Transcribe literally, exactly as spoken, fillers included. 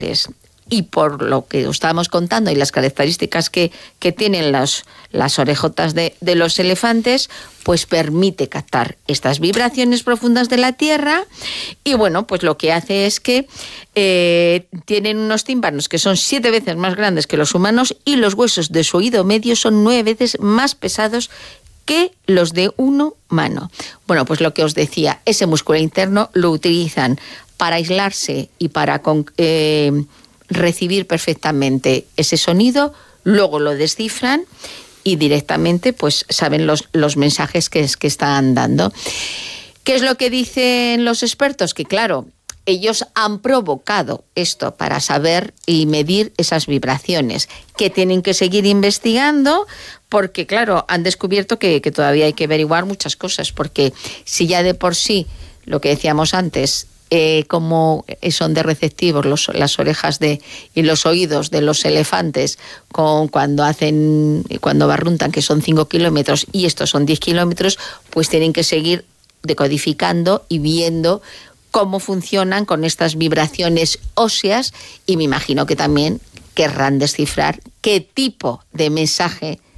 Y por lo que os estábamos contando y las características que, que tienen las, las orejotas de, de los elefantes, pues permite captar estas vibraciones profundas de la Tierra. Y bueno, pues lo que hace es que eh, tienen unos tímpanos que son siete veces más grandes que los humanos y los huesos de su oído medio son nueve veces más pesados que los de un humano. Bueno, pues lo que os decía, ese músculo interno lo utilizan para aislarse y para eh, recibir perfectamente ese sonido, luego lo descifran y directamente pues saben los, los mensajes que, que están dando. ¿Qué es lo que dicen los expertos? Que claro, ellos han provocado esto para saber y medir esas vibraciones, que tienen que seguir investigando porque, claro, han descubierto que, que todavía hay que averiguar muchas cosas, porque si ya de por sí, lo que decíamos antes, eh, como son de receptivos los, las orejas de, y los oídos de los elefantes con, cuando hacen, cuando barruntan, que son cinco kilómetros y estos son diez kilómetros, pues tienen que seguir decodificando y viendo cómo funcionan con estas vibraciones óseas y me imagino que también querrán descifrar qué tipo de mensaje